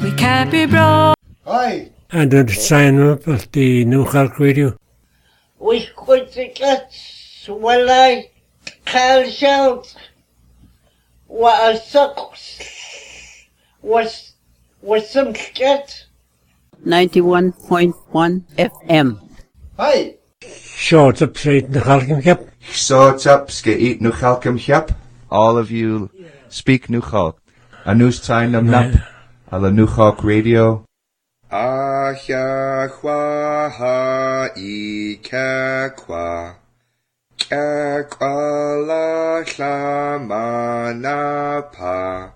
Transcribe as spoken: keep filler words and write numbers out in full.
We can't be broke. Hi. And then sign up at the New Cork Radio. We could get when I call shout what a suck was was some get ninety-one point one F M. Hi. Short up straight in the Halcom Cap. Short up, skate no Halcom Cap. All of you speak New Cork. A news time nam nap. A la New Cork Radio. Ah ya kwa ha I ka kwa. Ka kwa la la ma na pa.